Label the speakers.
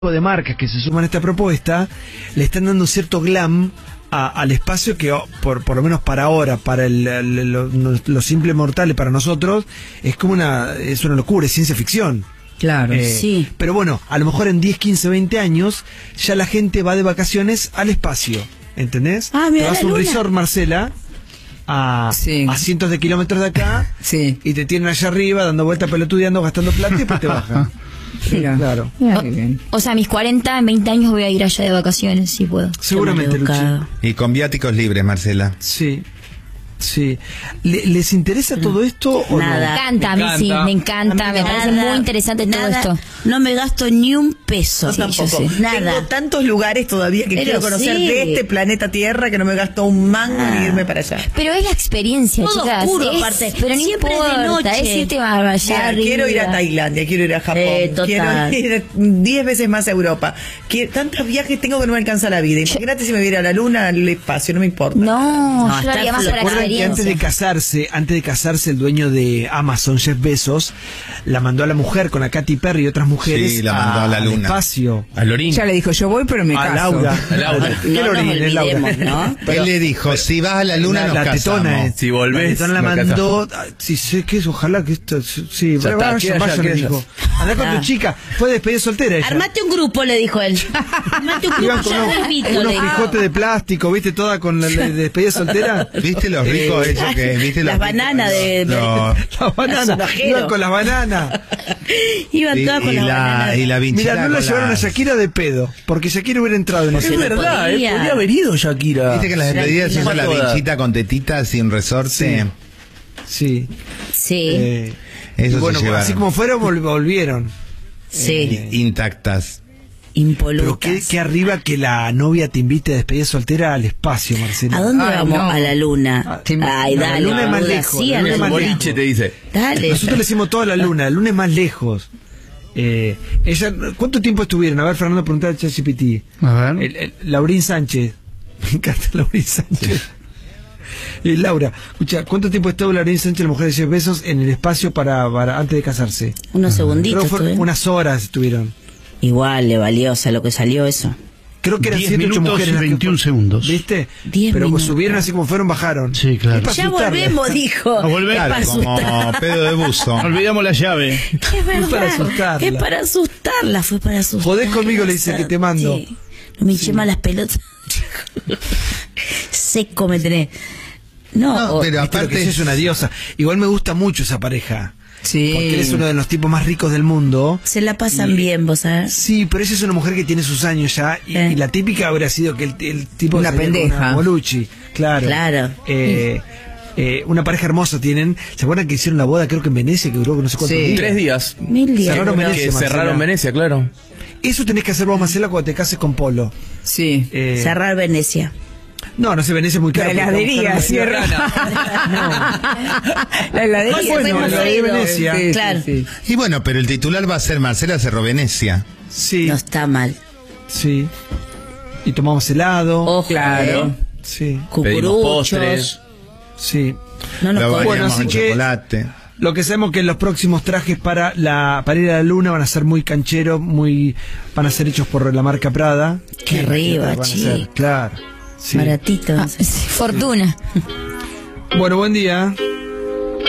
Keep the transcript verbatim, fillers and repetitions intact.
Speaker 1: de marcas que se suman a esta propuesta le están dando cierto glam a, al espacio que por, por lo menos para ahora, para el, el, lo, lo simple mortales, para nosotros es como una es una locura, es ciencia ficción.
Speaker 2: Claro,
Speaker 1: eh,
Speaker 2: sí.
Speaker 1: Pero bueno, a lo mejor en diez, quince, veinte años ya la gente va de vacaciones al espacio, ¿entendés?
Speaker 2: Ah, mira,
Speaker 1: te vas a un resort, Marcela, a,
Speaker 2: sí.
Speaker 1: a cientos de kilómetros de acá,
Speaker 2: sí.
Speaker 1: y te tienen allá arriba dando vueltas pelotudeando, gastando plata y después te bajan.
Speaker 2: Mira,
Speaker 1: claro.
Speaker 2: Mira,
Speaker 3: o, o sea, a mis cuarenta, en veinte años voy a ir allá de vacaciones, si puedo.
Speaker 1: Seguramente, Luchi.
Speaker 4: Y con viáticos libres, Marcela.
Speaker 1: Sí. Sí. ¿Le, ¿Les interesa todo esto o
Speaker 3: nada.
Speaker 1: no?
Speaker 3: Me encanta, a mí sí, me encanta,
Speaker 2: a mí
Speaker 3: me
Speaker 2: nada,
Speaker 3: parece muy interesante
Speaker 2: nada,
Speaker 3: todo esto.
Speaker 2: No me gasto ni un peso.
Speaker 3: Sí,
Speaker 2: Tampoco.
Speaker 3: yo sé.
Speaker 2: Nada.
Speaker 5: Tengo tantos lugares todavía que
Speaker 2: Pero
Speaker 5: quiero conocer
Speaker 2: sí.
Speaker 5: de este planeta Tierra que no me gasto un mango
Speaker 2: Ah.
Speaker 5: ni irme para allá.
Speaker 3: Pero es la experiencia,
Speaker 2: Todo
Speaker 3: chicas.
Speaker 2: oscuro,
Speaker 3: es,
Speaker 2: aparte.
Speaker 3: pero no
Speaker 2: Siempre de
Speaker 3: importa,
Speaker 2: noche.
Speaker 3: es irte allá
Speaker 5: Mira,
Speaker 3: arriba.
Speaker 5: quiero ir a Tailandia, quiero ir a Japón,
Speaker 2: Eh, total.
Speaker 5: quiero ir diez veces más a Europa. Quiero, tantos viajes tengo que no me alcanza la vida. Imagínate si me viera a la luna, al espacio, no me importa.
Speaker 3: No,
Speaker 2: No,
Speaker 3: yo lo
Speaker 2: está
Speaker 3: haría más por la
Speaker 1: ¿Recuerdan que antes de
Speaker 3: experiencia.
Speaker 1: casarse, antes de casarse el dueño de Amazon, Jeff Bezos, la mandó a la mujer con a Katy Perry y otras mujeres
Speaker 4: Sí, la mandó a la
Speaker 1: al
Speaker 4: luna.
Speaker 1: espacio?
Speaker 6: A Lorín.
Speaker 2: Ya le dijo, yo voy, pero me
Speaker 1: A
Speaker 2: caso.
Speaker 1: Laura.
Speaker 6: A Laura.
Speaker 1: ¿Qué
Speaker 2: No
Speaker 1: Lorín?
Speaker 2: nos
Speaker 1: Es Laura.
Speaker 2: olvidemos, ¿no?
Speaker 4: Él le dijo, si vas a la luna
Speaker 1: la,
Speaker 4: nos
Speaker 1: la tetona
Speaker 4: casamos.
Speaker 1: es.
Speaker 6: Si volvés,
Speaker 1: La tetona la
Speaker 6: nos
Speaker 1: mandó. Sí, sé que es, ojalá que esto. Sí,
Speaker 6: Ya está,
Speaker 1: vaya,
Speaker 6: queda
Speaker 1: vaya,
Speaker 6: allá,
Speaker 1: le
Speaker 6: queda
Speaker 1: dijo. Andá con
Speaker 2: Ah.
Speaker 1: tu chica. Fue despedida soltera ella.
Speaker 2: Armate un grupo, le dijo él. Armate un grupo,
Speaker 1: Iban con
Speaker 2: yo
Speaker 1: unos,
Speaker 2: te invito,
Speaker 1: unos
Speaker 2: le dijo.
Speaker 1: pijotes de plástico, ¿viste? Toda con la, la despedida soltera.
Speaker 4: ¿Viste los ricos
Speaker 1: Eh,
Speaker 4: ellos que viste
Speaker 2: Las
Speaker 4: los
Speaker 2: bananas
Speaker 4: ricos?
Speaker 2: de-
Speaker 4: No.
Speaker 1: Las bananas.
Speaker 2: sonajero.
Speaker 1: Iban con las bananas.
Speaker 2: Iban
Speaker 4: Y,
Speaker 2: todas con
Speaker 4: y
Speaker 2: las
Speaker 4: la,
Speaker 2: bananas.
Speaker 4: y la vinchera
Speaker 1: Mira, no la
Speaker 4: con
Speaker 1: llevaron a
Speaker 4: las-
Speaker 1: Shakira de pedo. Porque Shakira hubiera entrado en
Speaker 6: Es
Speaker 1: ese.
Speaker 2: no
Speaker 6: verdad, eh,
Speaker 2: podía.
Speaker 6: podría haber ido Shakira.
Speaker 4: Viste que en las despedidas
Speaker 2: Tranquila.
Speaker 4: hizo la
Speaker 6: Toda.
Speaker 4: vinchita con tetitas y un resorte.
Speaker 1: Sí.
Speaker 2: Sí,
Speaker 1: Eh,
Speaker 4: Eso
Speaker 1: y bueno,
Speaker 4: se llevaron.
Speaker 1: así como fueron, vol- volvieron.
Speaker 2: sí.
Speaker 1: eh,
Speaker 4: Intactas.
Speaker 2: Impolutas.
Speaker 1: Pero qué, qué arriba que la novia te invite a despedida soltera al espacio, Marcela.
Speaker 2: ¿A dónde
Speaker 1: Ay,
Speaker 2: vamos?
Speaker 1: no.
Speaker 2: A la luna.
Speaker 1: Ah,
Speaker 2: Ay,
Speaker 1: no, la
Speaker 2: dale.
Speaker 1: luna es más
Speaker 2: boluda,
Speaker 1: lejos,
Speaker 2: sí,
Speaker 1: la
Speaker 2: a
Speaker 1: luna
Speaker 2: la
Speaker 1: es más
Speaker 2: luna.
Speaker 6: Boliche te dice.
Speaker 2: Dale.
Speaker 1: Nosotros le decimos toda la luna, la luna es más lejos. Eh, ella, ¿cuánto tiempo estuvieron? A ver, Fernando, preguntar a ChatGPT.
Speaker 6: A ver.
Speaker 1: El, el, Laurín Sánchez. Me encanta Laurín Sánchez. Eh, Laura, escucha, ¿cuánto tiempo estuvo Laurín Sánchez, la mujer de Jeff Bezos, en el espacio para, para antes de casarse?
Speaker 2: Unos segunditos.
Speaker 1: Creo que fueron
Speaker 2: tuve.
Speaker 1: unas horas estuvieron.
Speaker 2: Igual le valió, o sea, lo que salió eso.
Speaker 1: Creo que eran
Speaker 6: diez
Speaker 1: siete, ocho
Speaker 6: minutos
Speaker 1: mujeres.
Speaker 6: y
Speaker 1: las que
Speaker 6: veintiún
Speaker 1: fue-
Speaker 6: segundos.
Speaker 1: ¿Viste?
Speaker 2: diez
Speaker 1: Pero
Speaker 2: minutos.
Speaker 1: subieron así como fueron, bajaron.
Speaker 6: Sí, claro.
Speaker 1: Es para
Speaker 2: Ya
Speaker 1: asustarla.
Speaker 2: volvemos, dijo.
Speaker 6: A volver.
Speaker 2: Es para
Speaker 4: Claro, como
Speaker 2: asustar.
Speaker 4: pedo de buzo.
Speaker 6: Olvidamos la llave.
Speaker 2: Es
Speaker 1: Es para
Speaker 2: verdad.
Speaker 1: asustarla.
Speaker 2: Es para asustarla, fue para asustarla.
Speaker 1: Jodés conmigo, le dice que te mando.
Speaker 2: Sí. No me hinché más las pelotas. Seco me tenés. No,
Speaker 4: No,
Speaker 2: o-
Speaker 4: pero
Speaker 1: Viste lo que
Speaker 4: aparte
Speaker 1: ella es una diosa. Igual me gusta mucho esa pareja.
Speaker 2: sí.
Speaker 1: Porque él es uno de los tipos más ricos del mundo.
Speaker 2: Se la pasan
Speaker 1: Y-
Speaker 2: bien, vos sabés.
Speaker 1: Sí, pero ella es una mujer que tiene sus años ya. Y,
Speaker 2: Eh.
Speaker 1: y la típica habría sido que el, el tipo
Speaker 2: Una
Speaker 1: salía con
Speaker 2: pendeja.
Speaker 1: una Molucci, claro.
Speaker 2: Claro.
Speaker 1: Eh, eh, una pareja hermosa tienen. ¿Se acuerdan que hicieron la boda, creo que en Venecia, que duró no sé cuántos
Speaker 6: Sí.
Speaker 1: días?
Speaker 6: Tres días.
Speaker 2: Mil días.
Speaker 1: Cerraron
Speaker 6: Que
Speaker 1: Venecia, Marcela.
Speaker 6: cerraron Venecia, claro.
Speaker 1: Eso tenés que hacer vos, Marcela, cuando te cases con Polo.
Speaker 2: Sí.
Speaker 1: Eh,
Speaker 2: Cerrar Venecia.
Speaker 1: No, no sé, Venecia es muy caro.
Speaker 5: La
Speaker 1: porque
Speaker 5: heladería,
Speaker 1: estamos buscando una
Speaker 5: cierra. La heladería.
Speaker 2: José,
Speaker 1: bueno,
Speaker 2: hemos
Speaker 1: lo de
Speaker 2: ido.
Speaker 1: Venecia.
Speaker 2: Sí, claro.
Speaker 4: Y bueno, pero el titular va a ser Marcela cerró Venecia.
Speaker 1: Sí,
Speaker 2: No está mal.
Speaker 1: sí. Y tomamos helado.
Speaker 2: Ojo. Claro.
Speaker 1: Sí,
Speaker 6: Pedimos
Speaker 2: Cucuruchos.
Speaker 6: postres.
Speaker 1: sí.
Speaker 2: No nos
Speaker 4: Lo
Speaker 2: comemos.
Speaker 1: Bueno,
Speaker 4: bañamos
Speaker 1: así
Speaker 4: en
Speaker 1: que-
Speaker 4: chocolate.
Speaker 1: Lo que sabemos que los próximos trajes para la para ir a la luna van a ser muy cancheros, muy van a ser hechos por la marca Prada.
Speaker 2: Qué arriba,
Speaker 1: Van a ser,
Speaker 2: chico.
Speaker 1: claro. Sí.
Speaker 2: Baratito.
Speaker 3: Ah, sí, fortuna.
Speaker 1: Bueno, buen día.